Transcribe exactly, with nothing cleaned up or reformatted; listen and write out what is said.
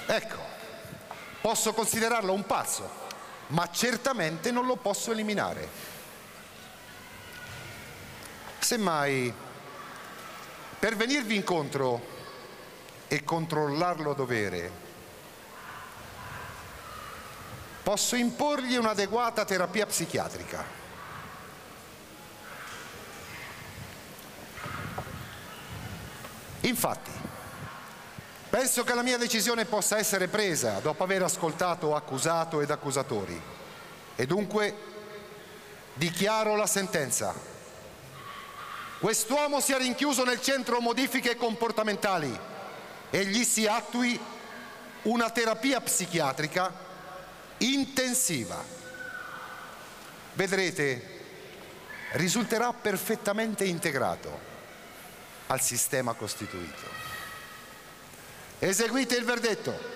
Ecco, posso considerarlo un pazzo, ma certamente non lo posso eliminare. Semmai, per venirvi incontro e controllarlo a dovere, posso imporgli un'adeguata terapia psichiatrica. Infatti, penso che la mia decisione possa essere presa dopo aver ascoltato accusato ed accusatori e dunque dichiaro la sentenza. Quest'uomo sia rinchiuso nel centro modifiche comportamentali e gli si attui una terapia psichiatrica intensiva. Vedrete, risulterà perfettamente integrato al sistema costituito. Eseguite il verdetto.